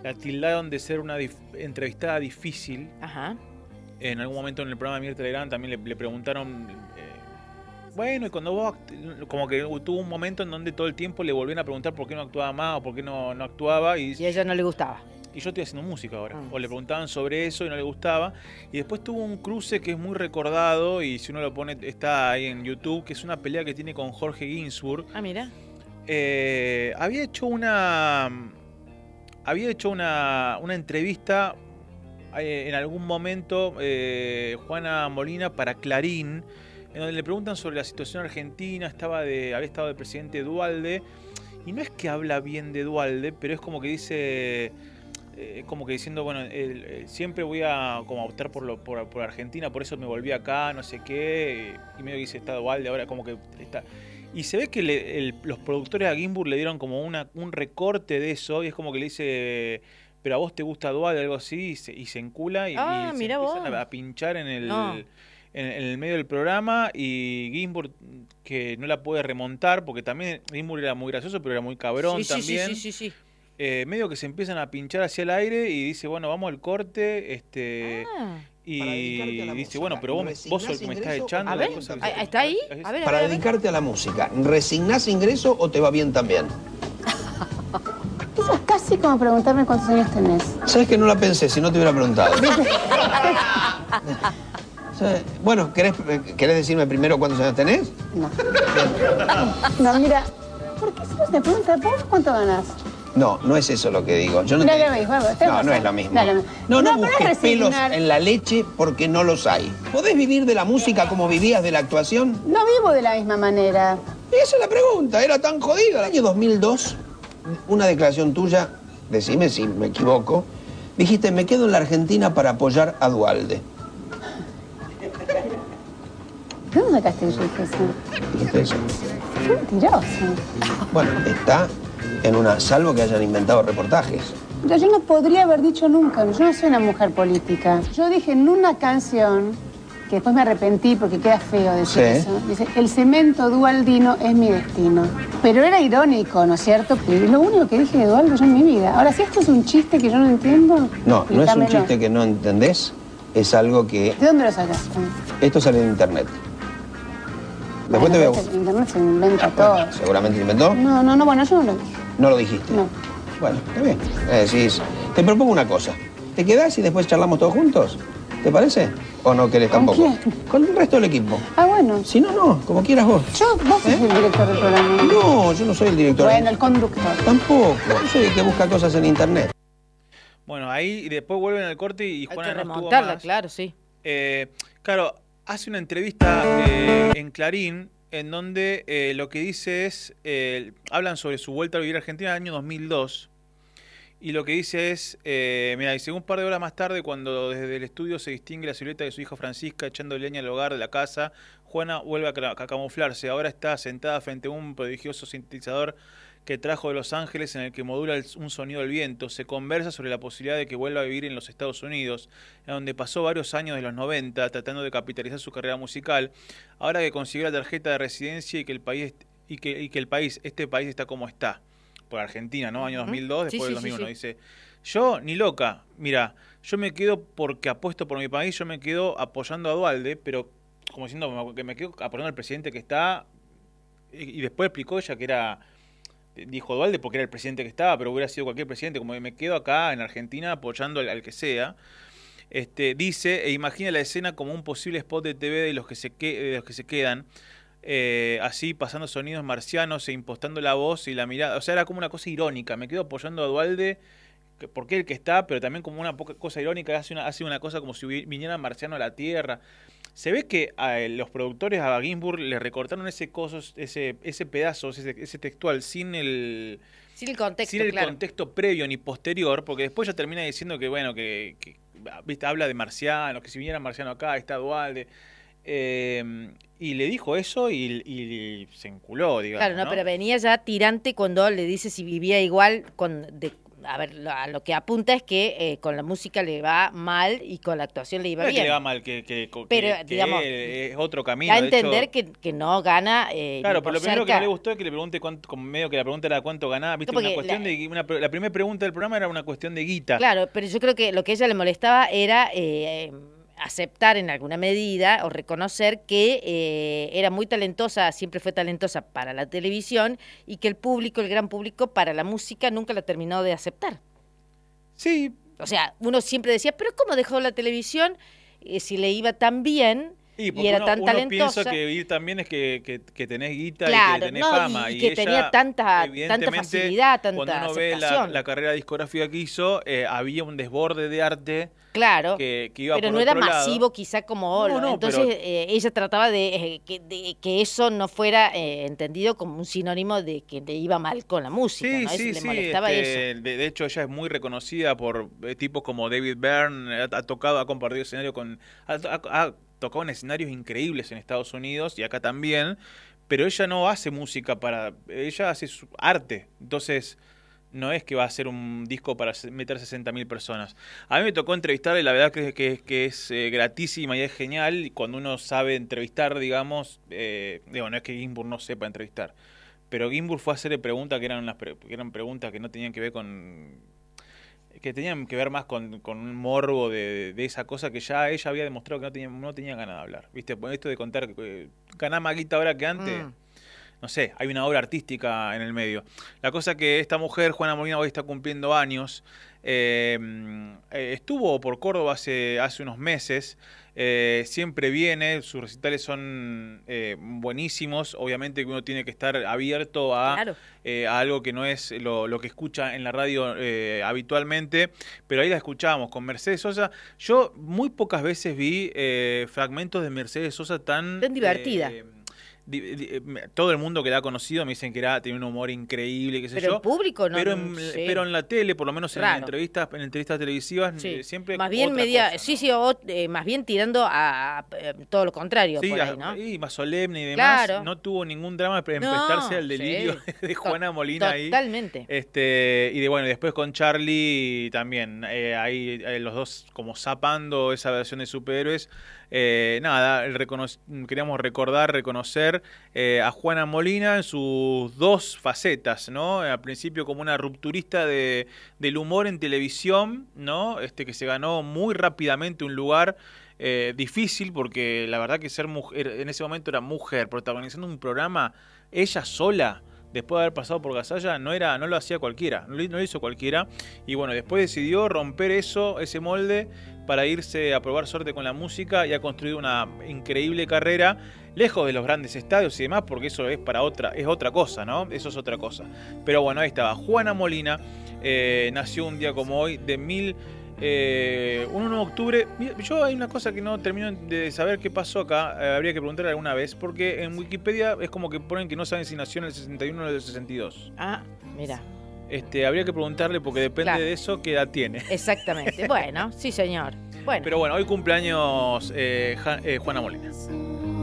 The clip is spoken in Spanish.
la tildaron de ser una entrevistada difícil. Ajá. En algún momento en el programa de Mirta Legrand también le preguntaron, bueno, y cuando vos, como que tuvo un momento en donde todo el tiempo le volvían a preguntar por qué no actuaba más o por qué no actuaba. Y a ella no le gustaba. Y yo estoy haciendo música ahora. O le preguntaban sobre eso y no le gustaba. Y después tuvo un cruce que es muy recordado, y si uno lo pone, está ahí en YouTube, que es una pelea que tiene con Jorge Ginsburg. Ah, mira. Había hecho una entrevista en algún momento Juana Molina para Clarín, en donde le preguntan sobre la situación argentina. Había estado de presidente Duhalde, y no es que habla bien de Duhalde, pero es como que dice, como que diciendo, bueno, siempre voy a como optar por Argentina, por eso me volví acá, no sé qué, y medio que dice, está Duhalde ahora, como que está. Y se ve que los productores a Ginsburg le dieron como un recorte de eso, y es como que le dice, pero a vos te gusta Duhalde, algo así, y se encula y se empiezan a pinchar en el medio del programa, y Ginsburg, que no la puede remontar, porque también Ginsburg era muy gracioso, pero era muy cabrón también. Sí. Medio que se empiezan a pinchar hacia el aire y dice, bueno, vamos al corte, y dice, bueno, pero vos sos el que me estás echando. A ver, ¿está ahí? A ver, para dedicarte a la música, ¿resignás ingreso o te va bien también? Eso es casi como preguntarme cuántos años tenés. Sabes que no la pensé, si no te hubiera preguntado. Bueno, ¿querés decirme primero cuántos años tenés? No. No, mira, ¿por qué se te pregunta vos cuánto ganás? No, no es eso lo que digo. Yo no, no es lo mismo. No busques pelos en la leche porque no los hay. ¿Podés vivir de la música como vivías de la actuación? No vivo de la misma manera. Esa es la pregunta, era tan jodida. El año 2002, una declaración tuya, decime si me equivoco, dijiste, me quedo en la Argentina para apoyar a Duhalde. ¿De dónde sacaste eso? Dijiste eso. Qué mentiroso. Bueno, está en una, salvo que hayan inventado reportajes. Pero yo no podría haber dicho nunca, yo no soy una mujer política. Yo dije en una canción, que después me arrepentí porque queda feo decir eso, dice, el cemento dualdino es mi destino. Pero era irónico, ¿no es cierto? Y lo único que dije de Duhalde yo en mi vida. Ahora, si esto es un chiste que yo no entiendo, no es un chiste que no entendés, es algo que... ¿De dónde lo sacas? Esto sale en internet. Después te veo. En internet se inventa todo. ¿Seguramente se inventó? No, bueno, yo no lo dije. ¿No lo dijiste? No. Bueno, está bien. Decís, te propongo una cosa. ¿Te quedás y después charlamos todos juntos? ¿Te parece? ¿O no querés tampoco? ¿Con quién? Con el resto del equipo. Ah, bueno. Si no, como quieras vos. Vos sos el director del programa. No, yo no soy el director. Bueno, el conductor. Tampoco. Yo soy el que busca cosas en internet. Bueno, ahí y después vuelven al corte y Juana hay que no estuvo remontarla, más. claro, sí. Claro, hace una entrevista en Clarín, en donde lo que dice es, hablan sobre su vuelta a vivir a Argentina en el año 2002, y lo que dice es, mira, dice, un par de horas más tarde, cuando desde el estudio se distingue la silueta de su hija Francisca echando leña al hogar de la casa, Juana vuelve a camuflarse. Ahora está sentada frente a un prodigioso sintetizador que trajo de Los Ángeles, en el que modula un sonido del viento. Se conversa sobre la posibilidad de que vuelva a vivir en los Estados Unidos, en donde pasó varios años de los 90 tratando de capitalizar su carrera musical. Ahora que consiguió la tarjeta de residencia y que este país está como está. Por Argentina, ¿no? Año 2002, después del 2001. Dice, yo ni loca, mira, yo me quedo porque apuesto por mi país, yo me quedo apoyando a Duhalde, pero como diciendo que me quedo apoyando al presidente que está, y después explicó ella que era... Dijo Duhalde porque era el presidente que estaba, pero hubiera sido cualquier presidente, como me quedo acá en Argentina apoyando al que sea. Dice, imagina la escena como un posible spot de TV de los que se quedan, así pasando sonidos marcianos e impostando la voz y la mirada. O sea, era como una cosa irónica, me quedo apoyando a Duhalde porque es el que está, pero también como una cosa irónica, hace una cosa como si viniera marciano a la Tierra. Se ve que los productores a Ginsburg le recortaron ese pedazo, ese textual, sin el contexto previo ni posterior, porque después ya termina diciendo que, bueno, que ¿viste? Habla de marcianos, que si viniera marciano acá, está Duhalde. Y le dijo eso y se enculó, digamos. Claro, no, pero venía ya tirante cuando le dice si vivía igual a ver, a lo que apunta es que con la música le va mal y con la actuación le iba no bien. Es que le va mal, pero digamos, es otro camino. Da a entender que no gana. Claro, pero lo primero que no le gustó es que le pregunte como medio que la pregunta era cuánto ganaba. ¿Viste? Una cuestión la primera pregunta del programa era una cuestión de guita. Claro, pero yo creo que lo que a ella le molestaba era aceptar en alguna medida o reconocer que era muy talentosa, siempre fue talentosa para la televisión y que el público, el gran público, para la música nunca la terminó de aceptar. Sí. O sea, uno siempre decía, pero ¿cómo dejó la televisión si le iba tan bien? Y era tan talentosa. Piensa que ir también es que tenés guita, claro, y que tenés fama. Y que ella, tenía tanta facilidad, tanta cuando uno ve la carrera discográfica que hizo, había un desborde de arte. Claro, que iba pero por no era otro masivo lado. quizá como Olo. No, entonces ella trataba de que eso no fuera entendido como un sinónimo de que le iba mal con la música, sí, ¿no? Sí, le molestaba eso. De hecho, ella es muy reconocida por tipos como David Byrne, ha compartido escenario ha tocado en escenarios increíbles en Estados Unidos y acá también, pero ella no hace música ella hace su arte, entonces no es que va a hacer un disco para meter 60.000 personas. A mí me tocó entrevistarla y la verdad que es gratísima y es genial, y cuando uno sabe entrevistar, digamos, no es que Gainsbourg no sepa entrevistar, pero Gainsbourg fue a hacerle preguntas que eran preguntas que no tenían que ver que tenían que ver más con un morbo de esa cosa que ya ella había demostrado que no tenía ganas de hablar. ¿Viste? Esto de contar que ganar más guita ahora que antes, no sé, hay una obra artística en el medio. La cosa que esta mujer, Juana Molina, hoy está cumpliendo años, estuvo por Córdoba hace unos meses, siempre viene, sus recitales son buenísimos, obviamente que uno tiene que estar abierto a algo que no es lo que escucha en la radio habitualmente, pero ahí la escuchábamos con Mercedes Sosa. Yo muy pocas veces vi fragmentos de Mercedes Sosa tan divertida. Todo el mundo que la ha conocido me dicen que tenía un humor increíble, qué sé pero yo. El público no. Pero en la tele, por lo menos en entrevistas televisivas, siempre más bien media, cosa, ¿no? Más bien tirando a todo lo contrario, por ahí, ¿no? Y más solemne y demás. Claro. No tuvo ningún drama en prestarse al delirio de Juana Molina ahí. Totalmente. Y después con Charlie también, ahí los dos como zapando esa versión de superhéroes. Queríamos reconocer a Juana Molina en sus dos facetas, ¿no? Al principio como una rupturista del humor en televisión, ¿no? Que se ganó muy rápidamente un lugar difícil, porque la verdad que ser mujer, en ese momento era mujer, protagonizando un programa, ella sola, después de haber pasado por Gasalla, no lo hacía cualquiera, no lo hizo cualquiera, y bueno, después decidió romper ese molde, para irse a probar suerte con la música y a construir una increíble carrera lejos de los grandes estadios y demás, porque eso es otra cosa, ¿no? Eso es otra cosa. Pero bueno, ahí estaba. Juana Molina nació un día como hoy, de 1 de octubre. Yo hay una cosa que no termino de saber qué pasó acá, habría que preguntar alguna vez, porque en Wikipedia es como que ponen que no saben si nació en el 61 o en el 62. Ah, mira. Habría que preguntarle porque depende de eso qué edad tiene. Exactamente. Bueno, sí señor. Pero bueno, hoy cumpleaños Juana Molina.